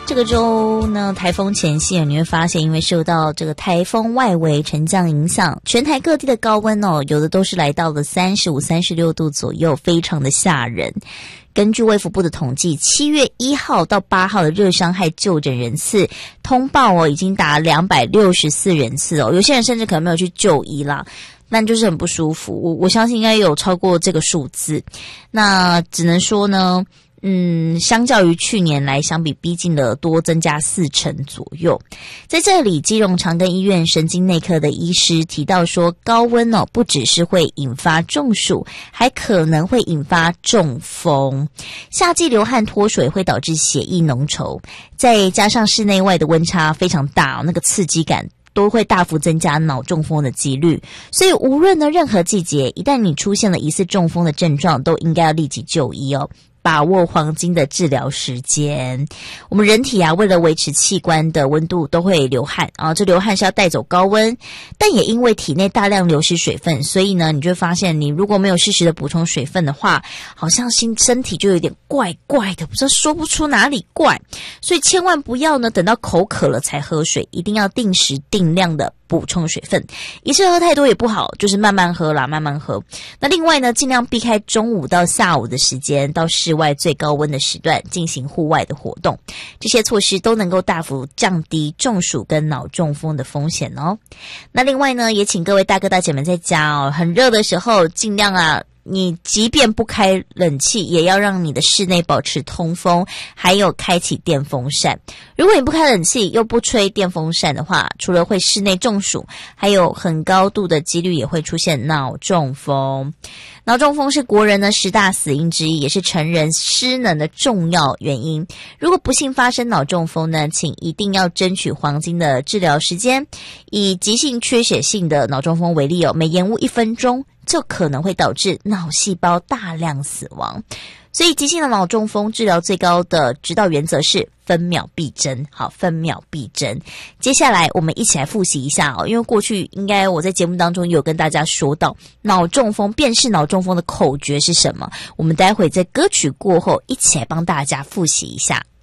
这个周呢，台风前夕你会发现，因为受到这个台风外围沉降影响，全台各地的高温有的都是来到了35、36度左右，非常的吓人。根据卫福部的统计，7月1号到8号的热伤害就诊人次通报已经达264人次有些人甚至可能没有去就医啦，但就是很不舒服。我相信应该有超过这个数字，那只能说呢。相较于去年来相比，逼近了多增加40%左右。在这里，基隆长庚医院神经内科的医师提到说，高温不只是会引发中暑，还可能会引发中风。夏季流汗脱水会导致血液浓稠，再加上室内外的温差非常大，那个刺激感都会大幅增加脑中风的几率。所以无论呢任何季节，一旦你出现了疑似中风的症状，都应该要立即就医把握黄金的治疗时间。我们人体为了维持器官的温度都会流汗这流汗是要带走高温，但也因为体内大量流失水分，所以呢你就会发现，你如果没有适时的补充水分的话，好像身体就有点怪怪的，不知道说不出哪里怪。所以千万不要呢等到口渴了才喝水，一定要定时定量的补充水分，一次喝太多也不好，就是慢慢喝啦，慢慢喝。那另外呢，尽量避开中午到下午的时间，到室外最高温的时段进行户外的活动，这些措施都能够大幅降低中暑跟脑中风的风险那另外呢，也请各位大哥大姐们在家很热的时候，尽量你即便不开冷气，也要让你的室内保持通风，还有开启电风扇。如果你不开冷气又不吹电风扇的话，除了会室内中暑，还有很高度的几率也会出现脑中风。脑中风是国人的10大死因之一，也是成人失能的重要原因。如果不幸发生脑中风呢，请一定要争取黄金的治疗时间。以急性缺血性的脑中风为例每延误1分钟就可能会导致脑细胞大量死亡。所以急性的脑中风治疗最高的指导原则是分秒必争。好，分秒必争。接下来我们一起来复习一下因为过去应该我在节目当中有跟大家说到，脑中风辨识脑中风的口诀是什么，我们待会在歌曲过后一起来帮大家复习一下。